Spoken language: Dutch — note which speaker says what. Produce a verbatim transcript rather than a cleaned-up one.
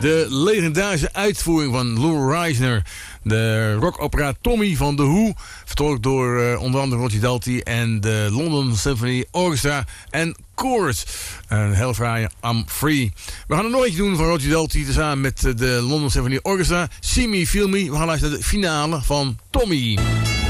Speaker 1: De legendarische uitvoering van Lou Reisner. De rockopera Tommy van The Who. Vertolkt door uh, onder andere Roger Daltrey en de London Symphony Orchestra en Chorus. Een heel fraaie I'm Free. We gaan een nooitje doen van Roger Daltrey tezamen met de London Symphony Orchestra. See Me, Feel Me. We gaan luisteren naar de finale van Tommy.